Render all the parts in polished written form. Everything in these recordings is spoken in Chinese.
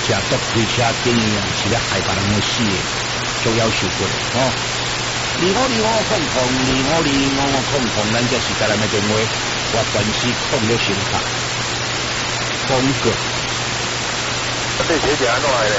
食毒开车经验是咧害别人的死的，就要受过哦。2525，2525，咱这是甲咱的电话，我全是控了心卡，广告。 这姐姐安怎的咧？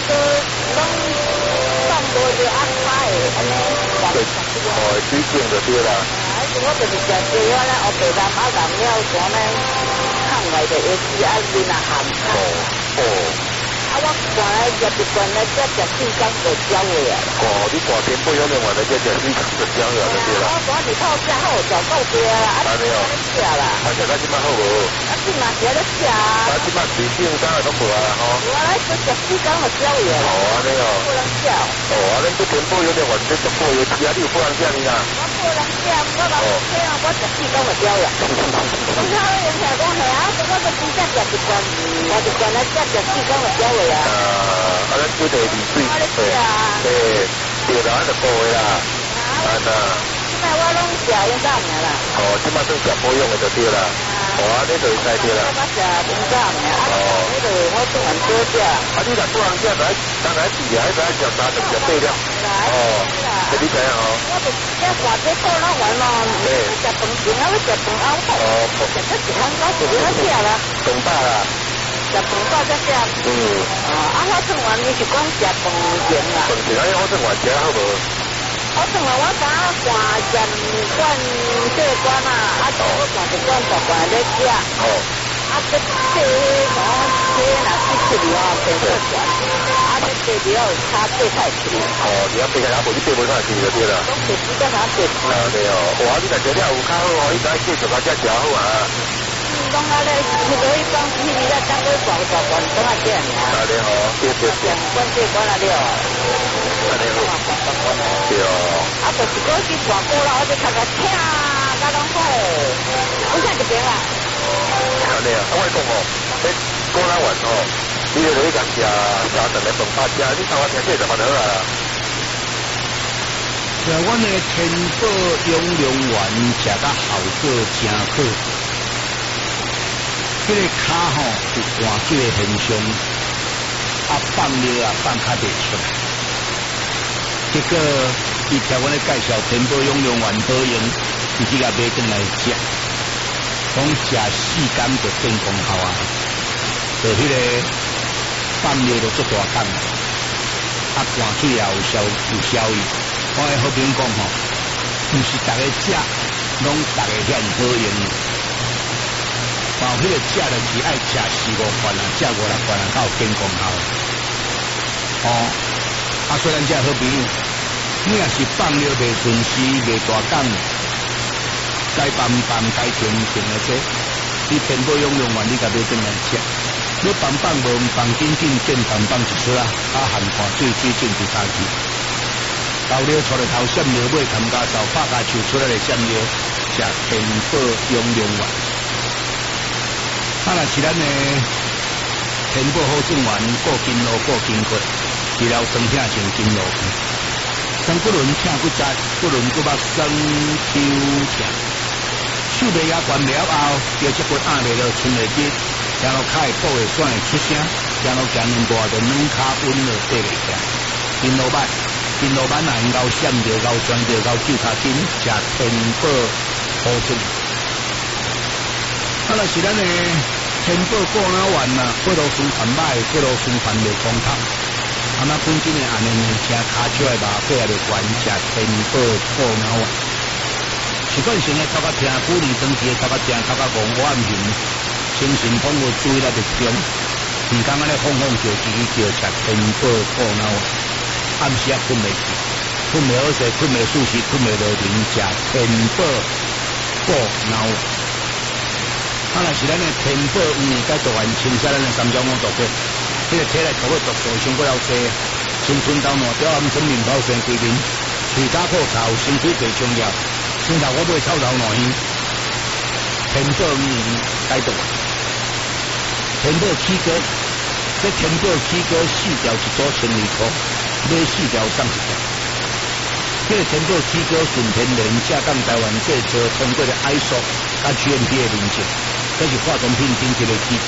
放多就安排的，安尼。 哦，水晶就对啦。 我就是食鸡我咧，我白南啊南了，我咧巷内的椰子啊，面啊咸。啊，我原来食一罐咧，只食4天就消的啊。 你大天不用另外来只食4天就消了就对啦。 我日头食好，就够多啦，啊，你食啦。 食到即摆好无？ 即嘛食咧食啊。 即摆水晶啥都无啊啦吼。 我来只食4天就消的啦。 安尼哦。 不能食。 咱这天不有点晚，这不有其他你有不能食你啦。 我不能食，我老这样我食4天就消了。其他人听讲系啊，我就只食一罐，我一罐咧只4天就消的啊。 咱这个离水，对啦，就够的啦。 那我拢食用到名啦。 即摆算食保养的就对啦。你就会使对啦。 我食用到名，你就我做人多食。 你若做人食，当然是啊，还食3就食8了。这你知影吼？ 我就食大只够老完咯，食饭前啊，我食饭后好。食得一餐我就要食啦。 长大啦。 食饭早才食。我剩完你是讲食饭前啦。 饭前我剩完食好无？ 我剩完我敢换10罐小罐啊，我换1罐大罐咧食。这若去里哦，变做悬。这里要差最太多。 你要变下无你变不上去就对啦。 都是时间拿变。 对哦，你若食了有较好你再继续到这食好啊。 讲咧，你可以讲你咧当个大罐，当下这样啊。 对哦，对。 关键关了了。 对哦。 就是过去大锅啦，我就看个听，我拢好。我看这边啦。 我讲果然丸你就甲食沙顿的饭巴食，你台湾听这就蛮好啊。 台湾的天宝永良丸食甲效果真好，这个脚有寒水的现象，放尿放较袂出来。结果伊台湾咧介绍天宝永良丸保养，伊只甲买转来食，讲食4天就变功效啊，就迄个放尿就足大干，寒水也有效益。我的好朋友讲吼，毋是逐个食，拢逐个遐保养。迄个食就是爱食4-5罐啊，食5-6罐啊，才有变功效。虽然这好朋友，你若是放尿袂顺时，袂大干，该放该停的这，你天宝永良丸你甲买转来食，你放无放紧见放一撮啊，含汗水进就下去。到了出来头闪尿尾，冚家走拍家手出来的闪尿，食天宝永良丸。若是咱的天宝好转丸，过筋络过筋骨，治疗酸痛性筋络痛。当骨轮痛骨折，骨轮骨肉酸抽痛，手袂也关了后，腰脊骨压袂落，伸袂直，然后脚部会酸会出声，然后行两步就软脚稳了爬袂起来。筋络慢，筋络慢也够闪着，够酸着，够救脚筋，食天宝好转。若是咱的天宝过脑丸呐，骨头酸传歹，骨头酸传袂通透。本身的安尼呢，吃骹手的麻痹也袂关，食天宝过脑丸。习惯性的头壳痛，骨年长期的头壳痛，头壳戆暗形，精神拢无注意力集中，毋敢安尼晃叫吃天宝过脑丸。暗时也困袂去，困袂好势，困袂舒适，困袂落眠，食天宝过脑丸。若是咱的天宝该做完清洗咱的三焦五毒过，这个体内头个毒素伤过了多，青春痘、烂掉、暗沉、面泡生规面，嘴角破臭，身躯白冲了，身头我买臭头烂烟，天宝该做完。天宝起哥，这天宝起哥4条一组1200块，买4条送1条。这个天宝起哥纯天然，正港台湾制造，通过了 ISO 甲 GMP 的认证。这是化妆品顶级的机构。